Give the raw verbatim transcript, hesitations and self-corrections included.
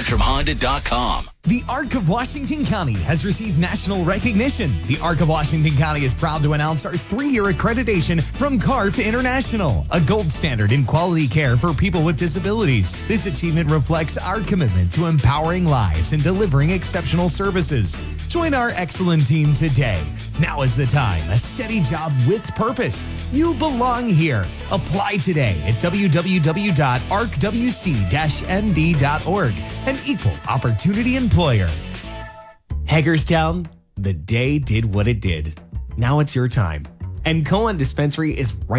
Tantrum Honda dot com. The Arc of Washington County has received national recognition. The Arc of Washington County is proud to announce our three-year accreditation from C A R F International, a gold standard in quality care for people with disabilities. This achievement reflects our commitment to empowering lives and delivering exceptional services. Join our excellent team today. Now is the time. A steady job with purpose. You belong here. Apply today at w w w dot arc w c dash n d dot org. An equal opportunity employer. Hagerstown, the day did what it did. Now it's your time. And Cohen Dispensary is right